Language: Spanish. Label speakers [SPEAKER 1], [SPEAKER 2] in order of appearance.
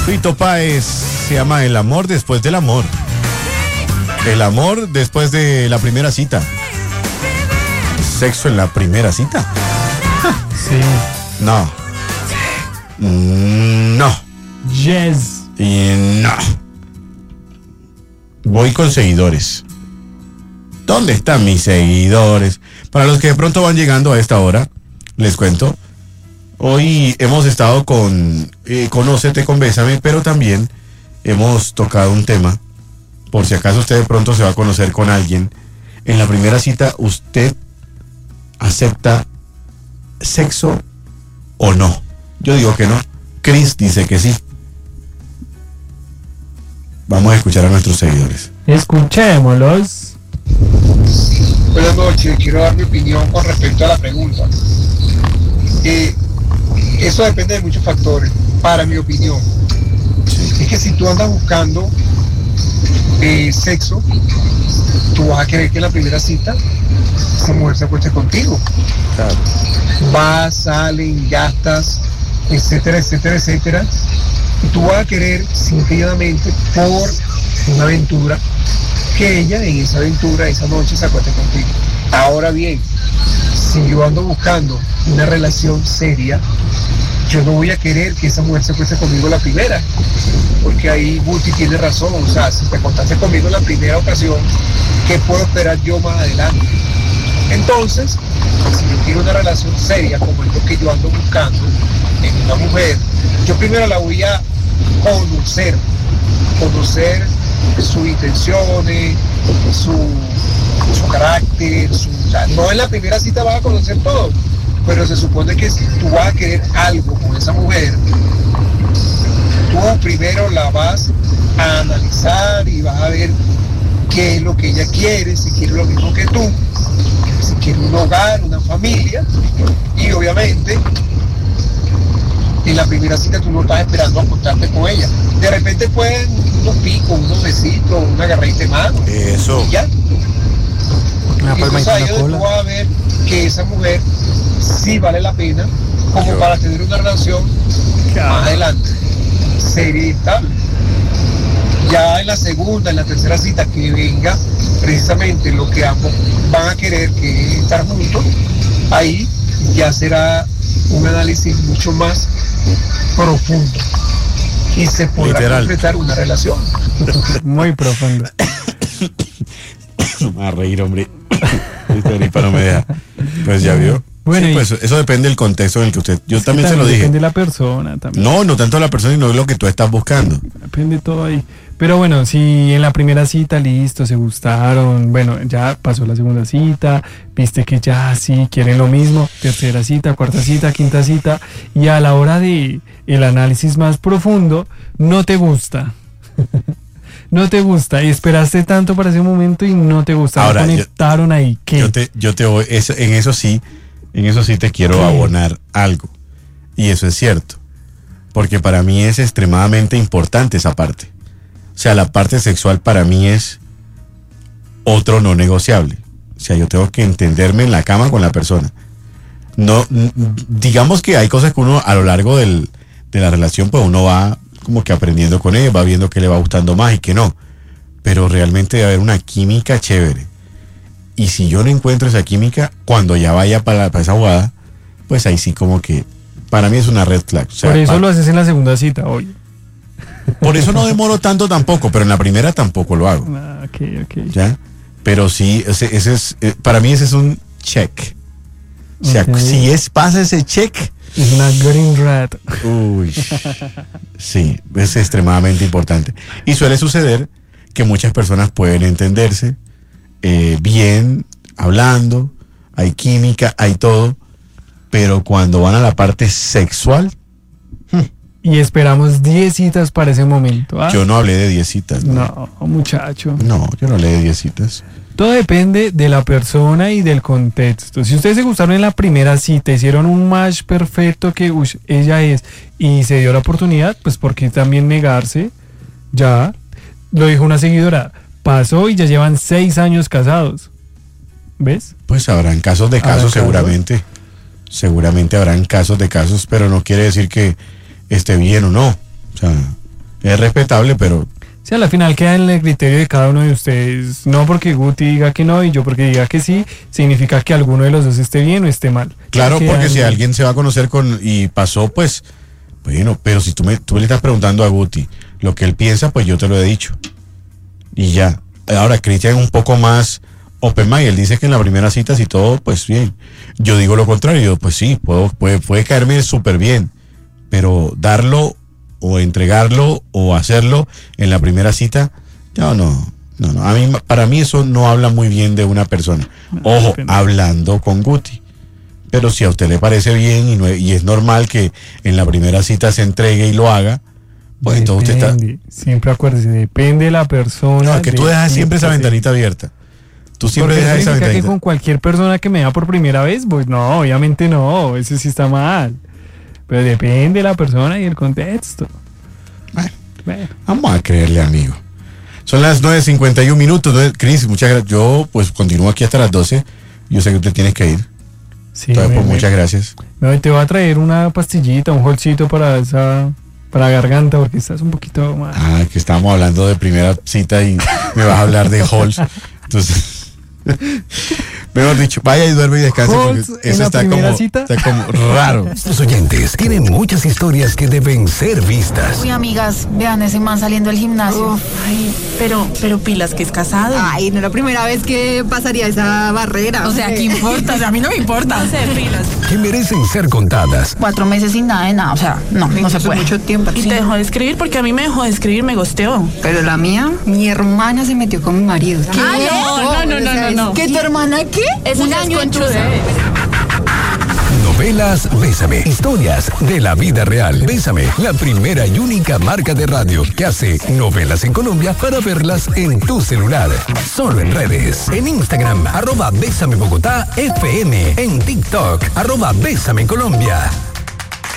[SPEAKER 1] Fito Páez se llama El amor después del amor. El amor después de la primera cita. Sexo en la primera cita.
[SPEAKER 2] Sí.
[SPEAKER 1] No. No.
[SPEAKER 2] Yes.
[SPEAKER 1] Y no. Voy con seguidores. ¿Dónde están mis seguidores? Para los que de pronto van llegando a esta hora, les cuento. Hoy hemos estado con Conócete con Bésame, pero también hemos tocado un tema. Por si acaso usted de pronto se va a conocer con alguien. En la primera cita, ¿usted acepta sexo o no? Yo digo que no. Chris dice que sí. Vamos a escuchar a nuestros seguidores.
[SPEAKER 2] Escuchémoslos.
[SPEAKER 3] Buenas noches, quiero dar mi opinión con respecto a la pregunta. Eso depende de muchos factores. Para mi opinión, es que si tú andas buscando sexo, tú vas a querer que en la primera cita esa mujer se acueste contigo.
[SPEAKER 1] Claro.
[SPEAKER 3] Vas, salen, gastas, etcétera, etcétera, etcétera. Y tú vas a querer simplemente por una aventura que ella en esa aventura, esa noche se acueste contigo. Ahora bien, si yo ando buscando una relación seria, yo no voy a querer que esa mujer se acueste conmigo la primera, porque ahí Guti tiene razón. O sea, si te acostaste conmigo en la primera ocasión, ¿qué puedo esperar yo más adelante? Entonces, si yo quiero una relación seria, como es lo que yo ando buscando en una mujer, yo primero la voy a conocer sus intenciones, su carácter, o sea, no en la primera cita vas a conocer todo, pero se supone que si tú vas a querer algo con esa mujer, tú primero la vas a analizar y vas a ver qué es lo que ella quiere, si quiere lo mismo que tú, si quiere un hogar, una familia, y obviamente en la primera cita tú no estás esperando acostarte con ella. De repente pueden unos picos, unos besitos, una agarradita de mano.
[SPEAKER 1] Eso.
[SPEAKER 3] Y ya.
[SPEAKER 2] Una
[SPEAKER 3] Y entonces ahí es donde tú vas a ver que esa mujer sí vale la pena como para tener una relación más adelante, seria y estable. Ya en la segunda, en la tercera cita que venga precisamente lo que ambos van a querer, que es estar juntos, ahí ya será un análisis mucho más profundo y se podrá completar una relación.
[SPEAKER 2] Muy profundo.
[SPEAKER 1] Me va a reír, hombre. Esta gripa no me deja. Pues ya vio.
[SPEAKER 2] Bueno,
[SPEAKER 1] sí, pues eso depende del contexto en el que usted... Yo también se lo dije.
[SPEAKER 2] Depende de la persona también.
[SPEAKER 1] No tanto de la persona, sino de lo que tú estás buscando.
[SPEAKER 2] Depende todo ahí. Pero bueno, si en la primera cita, listo, se gustaron, bueno, ya pasó la segunda cita, viste que ya sí quieren lo mismo, tercera cita, cuarta cita, quinta cita, y a la hora de el análisis más profundo, no te gusta. No te gusta, y esperaste tanto para ese momento y no te gusta.
[SPEAKER 1] Ahora,
[SPEAKER 2] conectaron ahí. ¿Qué?
[SPEAKER 1] Yo te voy, en eso sí te quiero abonar algo. Y eso es cierto. Porque para mí es extremadamente importante esa parte. O sea, la parte sexual para mí es otro no negociable. O sea, yo tengo que entenderme en la cama con la persona. No, digamos que hay cosas que uno a lo largo de la relación, pues uno va como que aprendiendo con ella, va viendo que le va gustando más y que no. Pero realmente debe haber una química chévere. Y si yo no encuentro esa química, cuando ya vaya para esa jugada, pues ahí sí como que para mí es una red flag. O sea,
[SPEAKER 2] por eso lo haces en la segunda cita, oye.
[SPEAKER 1] Por eso no demoro tanto tampoco, pero en la primera tampoco lo hago.
[SPEAKER 2] Ok.
[SPEAKER 1] ¿Ya? Pero sí, ese es, para mí ese es un check. O sea, si pasa ese check...
[SPEAKER 2] Es una green rat.
[SPEAKER 1] Uy. Sí, es extremadamente importante. Y suele suceder que muchas personas pueden entenderse bien, hablando, hay química, hay todo, pero cuando van a la parte sexual...
[SPEAKER 2] Y esperamos 10 citas para ese momento. ¿Ah?
[SPEAKER 1] Yo no hablé de 10 citas.
[SPEAKER 2] No, muchacho.
[SPEAKER 1] No, yo no hablé de 10 citas.
[SPEAKER 2] Todo depende de la persona y del contexto. Si ustedes se gustaron en la primera cita, hicieron un match perfecto que ella es y se dio la oportunidad, pues ¿por qué también negarse? Ya, lo dijo una seguidora, pasó y ya llevan 6 años casados. ¿Ves?
[SPEAKER 1] Pues habrán casos de casos seguramente. Seguramente habrán casos de casos, pero no quiere decir que esté bien o no. O sea, Es respetable, pero
[SPEAKER 2] Sí, a la final queda en el criterio de cada uno de ustedes. No porque Guti diga que no y yo porque diga que sí, significa que alguno de los dos esté bien o esté mal.
[SPEAKER 1] claro,
[SPEAKER 2] Queda
[SPEAKER 1] porque si
[SPEAKER 2] en-
[SPEAKER 1] alguien se va a conocer y pasó, pues, bueno, pero si tú le estás preguntando a Guti lo que él piensa, pues yo te lo he dicho. Y ya. Ahora, Cristian es un poco más open mind. Él dice que en la primera cita, si todo, pues bien. Yo digo lo contrario, pues sí, puede caerme súper bien, pero darlo o entregarlo o hacerlo en la primera cita, yo no. Para mí eso no habla muy bien de una persona. Ojo,
[SPEAKER 2] depende.
[SPEAKER 1] hablando con Guti. Pero si a usted le parece bien y es normal que en la primera cita se entregue y lo haga, pues entonces usted está...
[SPEAKER 2] Depende, siempre acuérdese, depende de la persona.
[SPEAKER 1] No, que tú dejas siempre esa ventanita abierta. Tú siempre
[SPEAKER 2] Porque
[SPEAKER 1] dejas esa
[SPEAKER 2] significa que
[SPEAKER 1] ventanita.
[SPEAKER 2] con cualquier persona que me vea por primera vez, pues no, obviamente no, eso sí está mal. Pero depende de la persona y el contexto.
[SPEAKER 1] Bueno,
[SPEAKER 2] Bueno,
[SPEAKER 1] vamos a creerle, amigo. Son las 9:51 minutos. Cris, muchas gracias. Yo pues continúo aquí hasta las 12. Yo sé que usted tiene que ir.
[SPEAKER 2] sí,
[SPEAKER 1] Entonces, pues muchas gracias.
[SPEAKER 2] te voy a traer una pastillita, un holcito para garganta, porque estás un poquito mal.
[SPEAKER 1] Ah, que estábamos hablando de primera cita y me vas a hablar de halls. Entonces, mejor dicho, vaya y duerme y descanse
[SPEAKER 2] Halls
[SPEAKER 1] porque
[SPEAKER 2] en
[SPEAKER 1] eso
[SPEAKER 2] la
[SPEAKER 1] está
[SPEAKER 2] primera
[SPEAKER 1] como,
[SPEAKER 2] cita.
[SPEAKER 1] está como raro.
[SPEAKER 4] Nuestros oyentes tienen muchas historias que deben ser vistas.
[SPEAKER 5] Uy, amigas, vean ese man saliendo del gimnasio.
[SPEAKER 6] Ay, pero pilas que es casado.
[SPEAKER 7] Ay, no es la primera vez que pasaría esa barrera.
[SPEAKER 5] O sea, ¿qué importa? O sea, a mí no me importa.
[SPEAKER 6] No sé, pilas.
[SPEAKER 4] Que merecen ser contadas.
[SPEAKER 5] 4 meses sin nada de nada. O sea, no se
[SPEAKER 7] Eso es
[SPEAKER 5] puede.
[SPEAKER 7] mucho tiempo.
[SPEAKER 6] Y te dejó de escribir porque a mí me dejó de escribir, me gosteó.
[SPEAKER 7] Pero la mía, mi hermana se metió con mi marido.
[SPEAKER 6] Ah, no.
[SPEAKER 5] ¿Que tu hermana qué?
[SPEAKER 6] Eso
[SPEAKER 5] Un
[SPEAKER 6] ya es
[SPEAKER 5] año en
[SPEAKER 6] conchuda.
[SPEAKER 4] Novelas Bésame. Historias de la vida real. Bésame, la primera y única marca de radio que hace novelas en Colombia para verlas en tu celular. Solo en redes. En Instagram, @Bésame Bogotá FM. En TikTok, @Bésame Colombia.